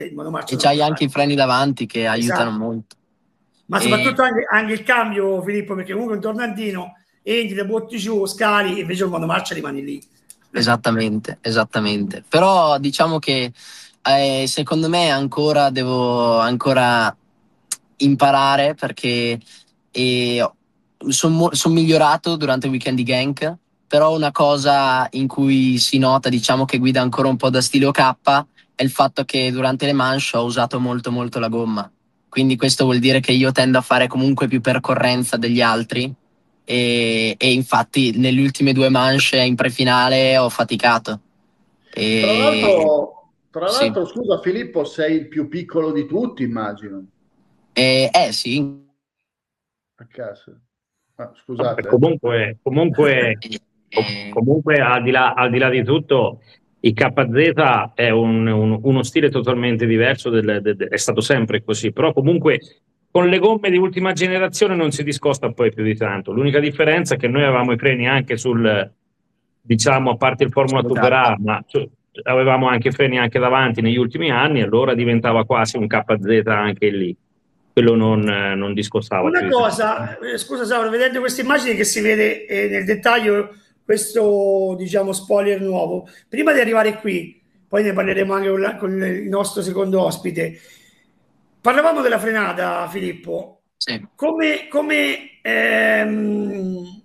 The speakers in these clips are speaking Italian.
il E monomarcia non lo c'hai puoi anche fare. i freni davanti che aiutano Esatto. molto. Ma E soprattutto anche il cambio, Filippo, perché comunque un tornantino entri, le butti giù, scali, invece il monomarcia rimani lì. esattamente, esattamente. Però diciamo che secondo me devo ancora imparare perché sono migliorato durante il weekend di Genk, però una cosa in cui si nota, diciamo che guida ancora un po' da stile OK, è il fatto che durante le manche ho usato molto molto la gomma. Quindi questo vuol dire che io tendo a fare comunque più percorrenza degli altri e infatti nelle ultime due manche in prefinale ho faticato. E Tra sì, l'altro, scusa Filippo, sei il più piccolo di tutti, immagino. sì. A caso. Ah, Vabbè, scusate. Eh, comunque al di là di tutto, il KZ è uno stile totalmente diverso, è stato sempre così, però comunque con le gomme di ultima generazione non si discosta poi più di tanto. L'unica differenza è che noi avevamo i freni anche diciamo, a parte il Formula Sono 2 per K. A, ma avevamo anche freni anche davanti negli ultimi anni, allora diventava quasi un KZ anche lì. Quello non discostava più Una di tanto. cosa, scusa Sauro, vedendo queste immagini che si vede nel dettaglio questo, diciamo, spoiler nuovo, prima di arrivare qui, poi ne parleremo anche con il nostro secondo ospite, parlavamo della frenata, Filippo. Sì. Come, come, ehm,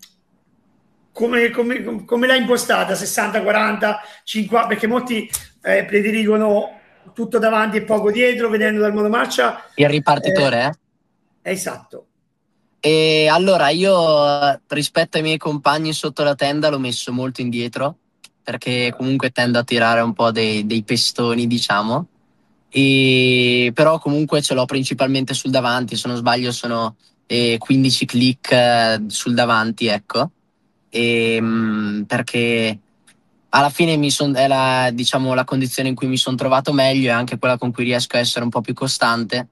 come l'hai impostata? 60, 40, 50? Perché molti prediligono tutto davanti e poco dietro, vedendo dal monomarcia. Il ripartitore, eh? È esatto. E allora io rispetto ai miei compagni sotto la tenda l'ho messo molto indietro perché comunque tendo a tirare un po' dei pestoni, diciamo. Però comunque ce l'ho principalmente sul davanti, se non sbaglio sono 15 click sul davanti, ecco. Perché alla fine è diciamo, la condizione in cui mi sono trovato meglio e anche quella con cui riesco a essere un po' più costante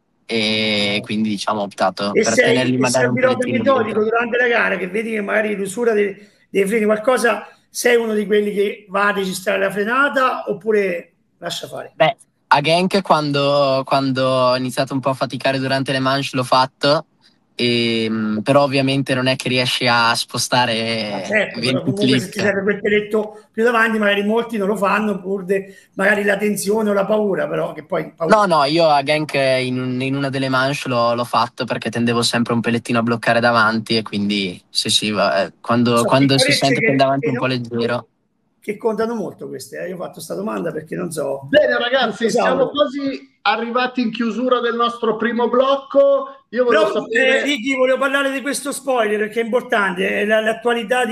e quindi diciamo ho optato per tenerli E sei magari un un pilota pochettino metodico dietro. durante la gara che vedi che magari l'usura dei freni, qualcosa, sei uno di quelli che va a registrare la frenata oppure lascia fare? Beh, a Genk quando ho iniziato un po' a faticare durante le manche l'ho fatto, però ovviamente non è che riesci a Ma spostare certo, però 20 comunque se ti click. serve quel peletto più davanti, magari molti non lo fanno pur magari la tensione o la paura, però che poi No, paura. no, io a Genk in una delle manche l'ho fatto perché tendevo sempre un pellettino a bloccare davanti e quindi sì, sì, Sono quando si piccolezze sente che il davanti è un po' leggero. che contano molto queste. Io ho fatto questa domanda perché non so. Bene, ragazzi, siamo Sauro. quasi arrivati in chiusura del nostro primo blocco. Io volevo Però, sapere. Ricky, volevo parlare di questo spoiler che è importante, è l'attualità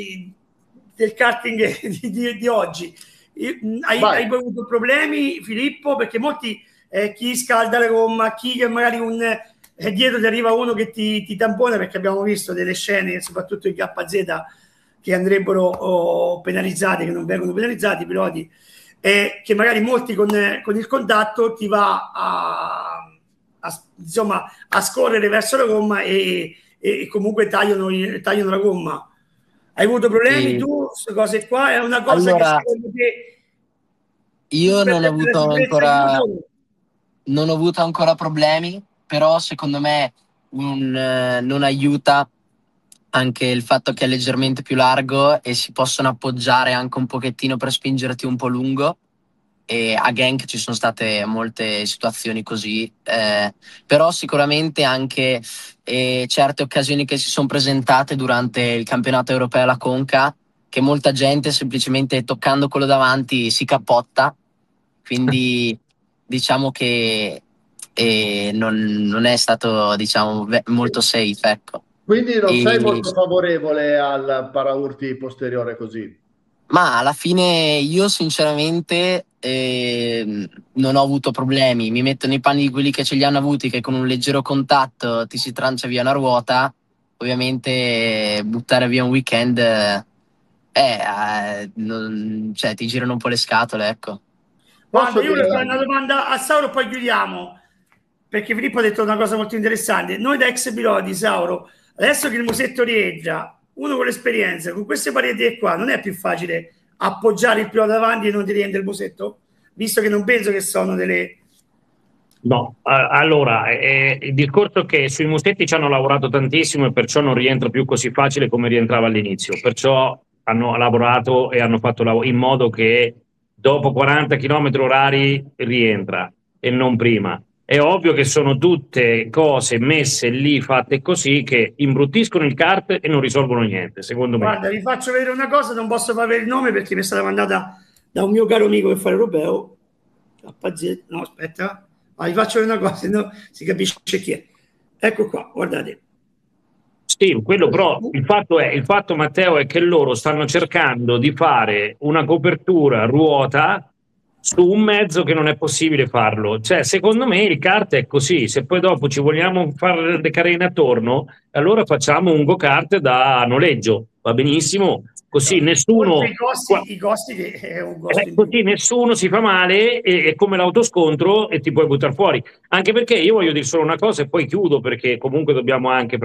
del karting di oggi. Hai Vai. avuto problemi, Filippo? Perché molti, chi scalda la gomma, chi che magari dietro ti arriva uno che ti tampona, perché abbiamo visto delle scene, soprattutto in KZ, che andrebbero penalizzati, che non vengono penalizzati, i piloti, che magari molti con il contatto ti va insomma, a scorrere verso la gomma e comunque tagliano la gomma. Hai avuto problemi E tu? Queste cose qua è una cosa che allora, secondo te io per la sicurezza di tutti? non ho avuto ancora problemi, però secondo me non aiuta anche il fatto che è leggermente più largo e si possono appoggiare anche un pochettino per spingerti un po' lungo. E a Genk ci sono state molte situazioni così, però sicuramente anche certe occasioni che si sono presentate durante il campionato europeo alla Conca, che molta gente semplicemente toccando quello davanti si cappotta, quindi diciamo che non è stato diciamo, molto safe, ecco. Quindi non sei E, molto favorevole al paraurti posteriore così. Ma alla fine io sinceramente non ho avuto problemi, mi metto nei panni di quelli che ce li hanno avuti, che con un leggero contatto ti si trancia via una ruota, ovviamente buttare via un weekend, cioè, ti girano un po' le scatole, ecco. Guarda, Posso io volevo fare dire. una domanda a Sauro, poi chiudiamo, perché Filippo ha detto una cosa molto interessante. Noi da ex piloti, Sauro, adesso che il musetto rientra, uno con l'esperienza, con queste pareti qua, non è più facile appoggiare il pilota davanti e non ti rientra il musetto? visto che non penso che sono delle... No, allora, il discorso è che sui musetti ci hanno lavorato tantissimo e perciò non rientra più così facile come rientrava all'inizio, perciò hanno lavorato e hanno fatto in modo che dopo 40 km orari rientra e non prima. È ovvio che sono tutte cose messe lì, fatte così, che imbruttiscono il kart e non risolvono niente, secondo me. Guarda, vi faccio vedere una cosa, non posso far vedere il nome perché mi è stata mandata da un mio caro amico che fa l'europeo. KZ, no, aspetta. Vi faccio vedere una cosa, no? Si capisce chi è. Ecco qua, guardate. Sì, quello però, il fatto Matteo è che loro stanno cercando di fare una copertura a ruota su un mezzo che non è possibile farlo. Cioè, secondo me il kart è così, se poi dopo ci vogliamo fare le carene attorno, allora facciamo un go-kart da noleggio, va benissimo, così nessuno... I costi che è un costo così nessuno si fa male, è come l'autoscontro e ti puoi buttare fuori. Anche perché io voglio dire solo una cosa e poi chiudo, perché comunque dobbiamo anche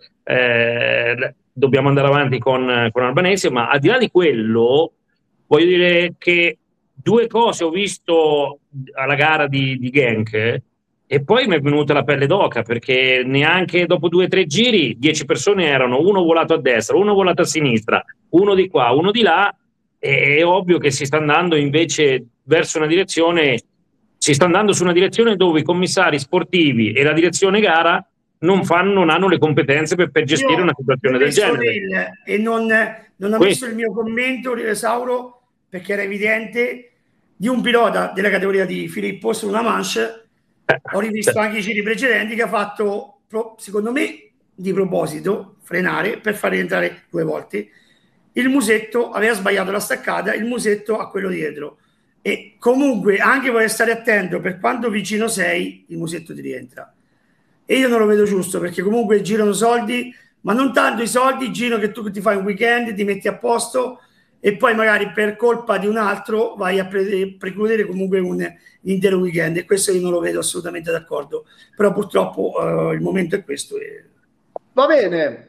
dobbiamo andare avanti con Albanese, ma al di là di quello voglio dire che due cose ho visto alla gara di Genk e poi mi è venuta la pelle d'oca, perché neanche dopo 2 o 3 giri 10 persone erano, uno volato a destra, uno volato a sinistra, uno di qua, uno di là. È ovvio che si sta andando invece verso una direzione, si sta andando su una direzione dove i commissari sportivi e la direzione gara non hanno le competenze per gestire una situazione del genere. E non ho messo il mio commento, Sauro, perché era evidente, di un pilota della categoria di Filippo su una manche. Ho rivisto anche i giri precedenti che ha fatto, secondo me, di proposito, frenare per far rientrare 2 volte. Il musetto aveva sbagliato la staccata, il musetto a quello dietro. E comunque anche vuoi stare attento, per quanto vicino sei, il musetto ti rientra. E io non lo vedo giusto, perché comunque girano soldi, ma non tanto i soldi, giro che tu ti fai un weekend, ti metti a posto e poi magari per colpa di un altro vai a precludere comunque un intero weekend, e questo io non lo vedo assolutamente d'accordo. Però purtroppo il momento è questo. Va bene.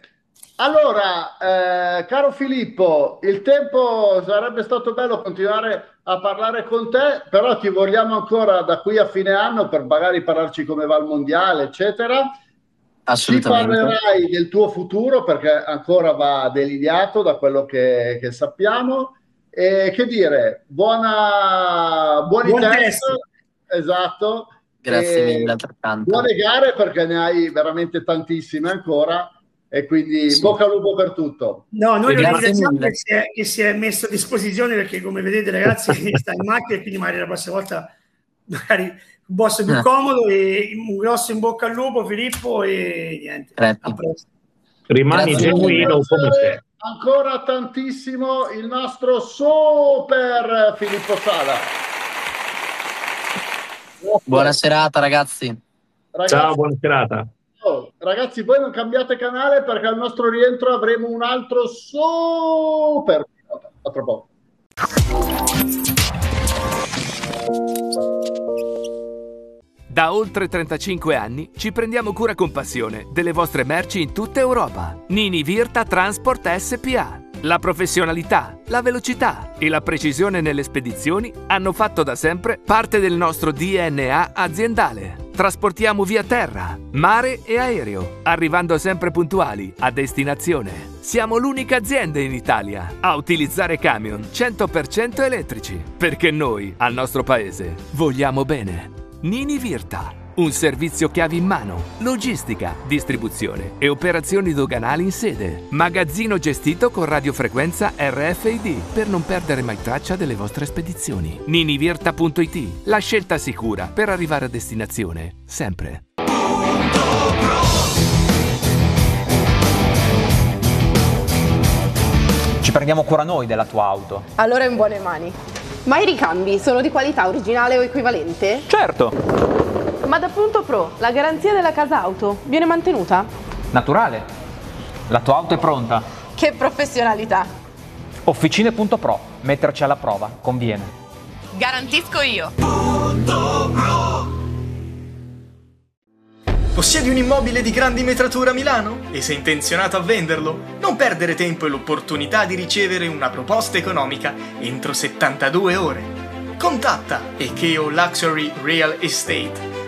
Allora, caro Filippo, il tempo sarebbe stato bello continuare a parlare con te, però ti vogliamo ancora da qui a fine anno per magari parlarci come va il mondiale, eccetera. Assolutamente. Ci parlerai del tuo futuro perché ancora va delineato da quello che sappiamo. E che dire, buoni test. Esatto. Grazie mille, altrettanto. Buone gare perché ne hai veramente tantissime ancora. E quindi sì. Bocca al lupo per tutto. No, noi ringraziamo che si è messo a disposizione, perché come vedete ragazzi sta in macchina, e quindi magari la prossima volta magari un boss più comodo, e un grosso in bocca al lupo Filippo, e niente, a presto. Rimani genuino come te. Ancora tantissimo il nostro super Filippo Sala. Buona serata ragazzi. Ciao, buona serata. Ragazzi, voi non cambiate canale perché al nostro rientro avremo un altro super pilota. A tra poco. Da oltre 35 anni ci prendiamo cura con passione delle vostre merci in tutta Europa. Nini Virta Transport SPA. La professionalità, la velocità e la precisione nelle spedizioni hanno fatto da sempre parte del nostro DNA aziendale. Trasportiamo via terra, mare e aereo, arrivando sempre puntuali a destinazione. Siamo l'unica azienda in Italia a utilizzare camion 100% elettrici, perché noi, al nostro paese, vogliamo bene. Nini Virta, un servizio chiavi in mano, logistica, distribuzione e operazioni doganali in sede. Magazzino gestito con radiofrequenza RFID per non perdere mai traccia delle vostre spedizioni. Ninivirta.it, la scelta sicura per arrivare a destinazione, sempre. Ci prendiamo cura noi della tua auto. Allora è in buone mani. Ma i ricambi sono di qualità originale o equivalente? Certo! Ma da Punto Pro, la garanzia della casa auto viene mantenuta? Naturale. La tua auto è pronta. Che professionalità! Officine.pro. Metterci alla prova conviene. Garantisco io! Punto Pro. Possiedi un immobile di grandi metrature a Milano e sei intenzionato a venderlo? Non perdere tempo e l'opportunità di ricevere una proposta economica entro 72 ore. contatta Ekeo Luxury Real Estate.